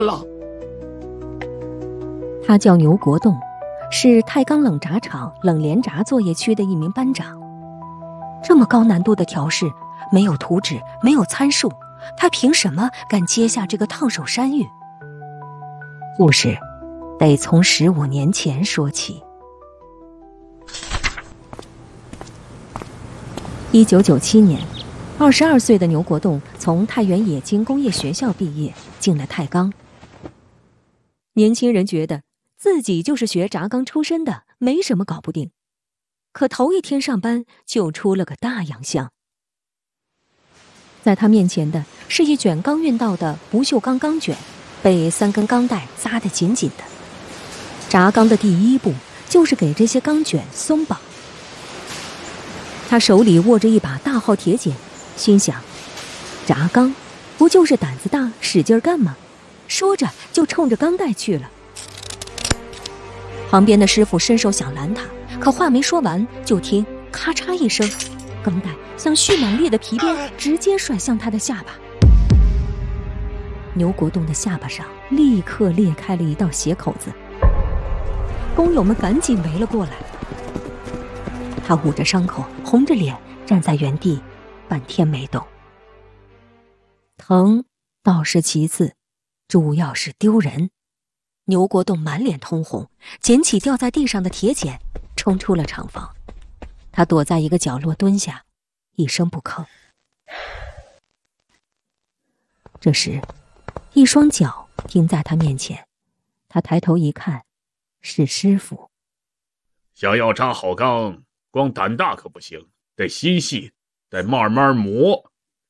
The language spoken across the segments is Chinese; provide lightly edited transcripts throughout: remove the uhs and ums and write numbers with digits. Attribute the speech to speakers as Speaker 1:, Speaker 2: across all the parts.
Speaker 1: 了。
Speaker 2: 他叫牛国栋，是太钢冷轧厂冷连轧作业区的一名班长。这么高难度的调试，没有图纸，没有参数，他凭什么敢接下这个烫手山芋？故事得从15年前说起。1997年，22岁的牛国栋从太原冶金工业学校毕业，进了太钢。年轻人觉得自己就是学轧钢出身的，没什么搞不定。可头一天上班就出了个大洋相。在他面前的是一卷刚运到的不锈钢钢卷，被3根钢带扎得紧紧的。轧钢的第一步就是给这些钢卷松绑。他手里握着一把大号铁剪，心想：轧钢不就是胆子大使劲干吗？说着就冲着钢带去了。旁边的师傅伸手想拦他，可话没说完，就听咔嚓一声，钢带像蓄满力的皮鞭直接甩向他的下巴。牛国栋的下巴上立刻裂开了一道血口子，工友们赶紧围了过来。他捂着伤口，红着脸站在原地，半天没动。疼倒是其次，主要是丢人。牛国栋满脸通红，捡起掉在地上的铁剪，冲出了厂房。他躲在一个角落蹲下，一声不吭。这时，一双脚停在他面前，他抬头一看，是师傅。
Speaker 1: 想要扎好钢，光胆大可不行，得心细，得慢慢磨。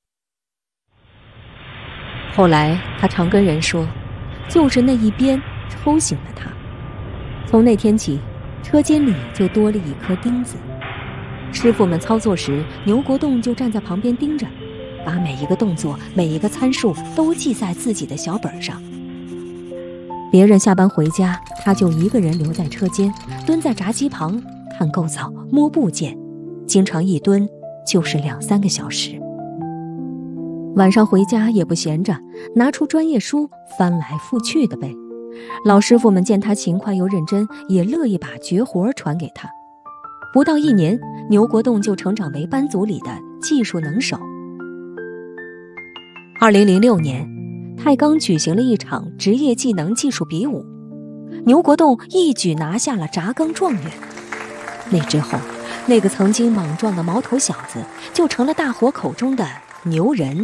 Speaker 2: 后来他常跟人说，就是那一鞭抽醒了他。从那天起，车间里就多了一颗钉子。师傅们操作时，牛国栋就站在旁边盯着，把每一个动作、每一个参数都记在自己的小本上。别人下班回家，他就一个人留在车间，蹲在闸机旁看构造、摸部件，经常一蹲就是2-3个小时。晚上回家也不闲着，拿出专业书翻来覆去的背。老师傅们见他勤快又认真，也乐意把绝活传给他。不到1年，牛国栋就成长为班组里的技术能手。2006年，太钢举行了一场职业技能技术比武，牛国栋一举拿下了轧钢状元。那之后，那个曾经莽撞的毛头小子就成了大伙口中的牛人。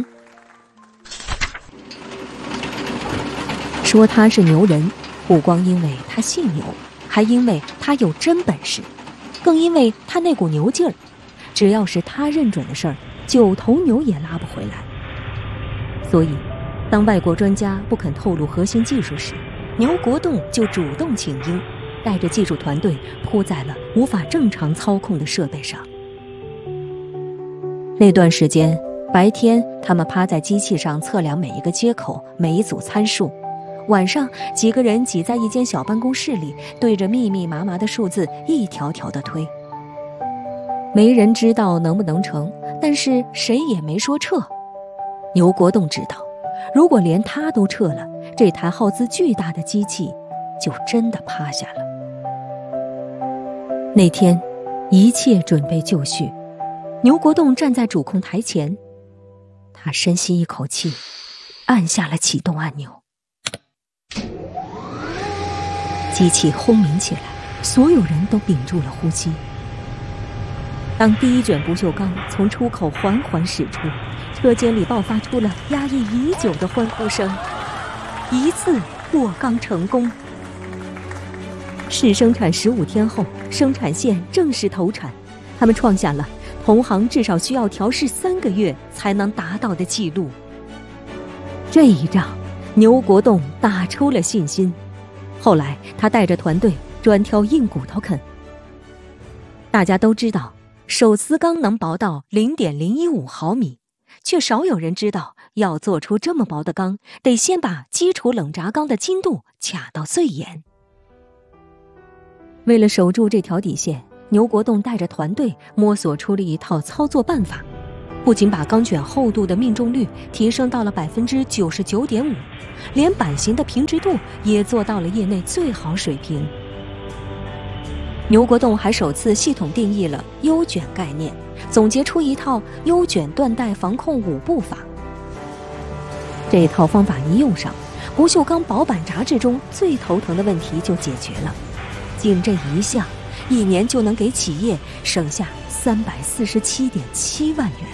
Speaker 2: 说他是牛人，不光因为他姓牛，还因为他有真本事，更因为他那股牛劲儿。只要是他认准的事儿，9头牛也拉不回来。所以当外国专家不肯透露核心技术时，牛国栋就主动请缨，带着技术团队扑在了无法正常操控的设备上。那段时间，白天他们趴在机器上测量每一个接口、每一组参数，晚上几个人挤在一间小办公室里，对着密密麻麻的数字一条条的推。没人知道能不能成，但是谁也没说撤。牛国栋知道，如果连他都撤了，这台耗资巨大的机器就真的趴下了。那天，一切准备就绪，牛国栋站在主控台前，他深吸一口气，按下了启动按钮。机器轰鸣起来，所有人都屏住了呼吸。当第一卷不锈钢从出口缓缓驶出，车间里爆发出了压抑已久的欢呼声。一次过钢成功。试生产15天后，生产线正式投产，他们创下了同行至少需要调试3个月才能达到的记录。这一仗，牛国栋打出了信心。后来他带着团队专挑硬骨头啃。大家都知道手撕钢能薄到 0.015 毫米，却少有人知道要做出这么薄的钢，得先把基础冷轧钢的精度卡到最严。为了守住这条底线，牛国栋带着团队摸索出了一套操作办法。 不仅把钢卷厚度的命中率提升到了99.5%，连版型的平直度也做到了业内最好水平。牛国栋还首次系统定义了优卷概念，总结出一套优卷断带防控5步法。这一套方法一用上，不锈钢薄板杂志中最头疼的问题就解决了。仅这一项，1年就能给企业省下347.7万元。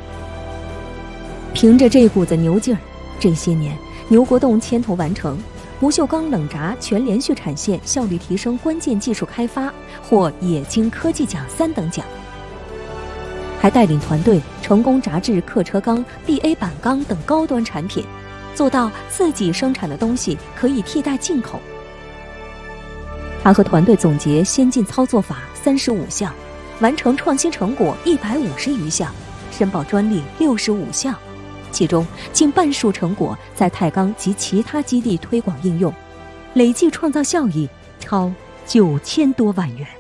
Speaker 2: 凭着这股子牛劲儿，这些年牛国栋牵头完成不锈钢冷轧全连续产线效率提升关键技术开发，获冶金科技奖3等奖，还带领团队成功轧制客车钢、BA 板钢等高端产品，做到自己生产的东西可以替代进口。他和团队总结先进操作法35项，完成创新成果150余项，申报专利65项，其中近半数成果在太钢及其他基地推广应用，累计创造效益超9000多万元。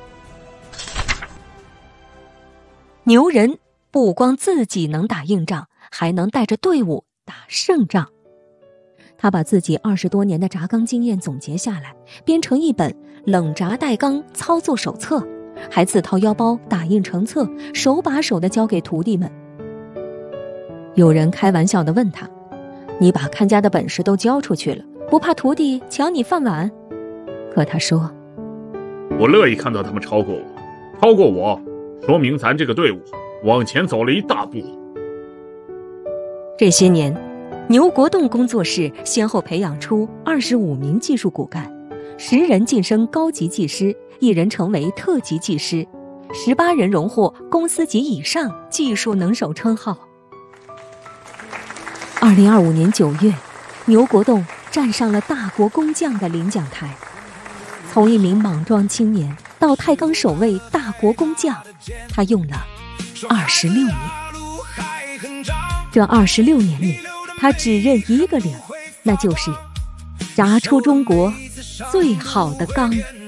Speaker 2: 牛人不光自己能打硬仗，还能带着队伍打胜仗。他把自己20多年的轧钢经验总结下来，编成一本冷轧带钢操作手册，还自掏腰包打印成册，手把手地教给徒弟们。有人开玩笑地问他：“你把看家的本事都交出去了，不怕徒弟抢你饭碗？”可他说：“
Speaker 1: 我乐意看到他们超过我，超过我，说明咱这个队伍往前走了一大步。”
Speaker 2: 这些年，牛国栋工作室先后培养出25名技术骨干，10人晋升高级技师，1人成为特级技师，18人荣获公司级以上技术能手称号。2025年9月，牛国栋站上了大国工匠的领奖台。从一名莽撞青年到太钢首位大国工匠，他用了26年。这26年里，他只认一个理儿，那就是轧出中国最好的钢。